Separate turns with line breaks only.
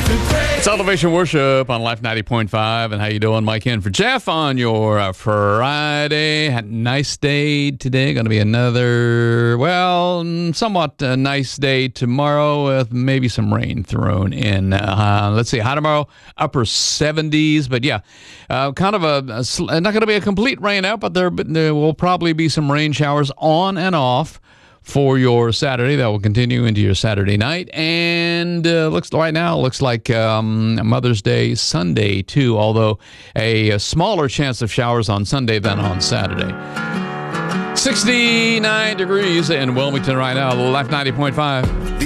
It's Elevation Worship on Life 90.5. And how you doing? Mike in for Jeff on your Friday. Nice day today. Going to be another, somewhat nice day tomorrow with maybe some rain thrown in. Let's see, high tomorrow, upper 70s. But yeah, kind of not going to be a complete rain out, but there will probably be some rain showers on and off for your Saturday. That will continue into your Saturday night. And looks like Mother's Day Sunday, too, although a smaller chance of showers on Sunday than on Saturday. 69 degrees in Wilmington right now, Life 90.5.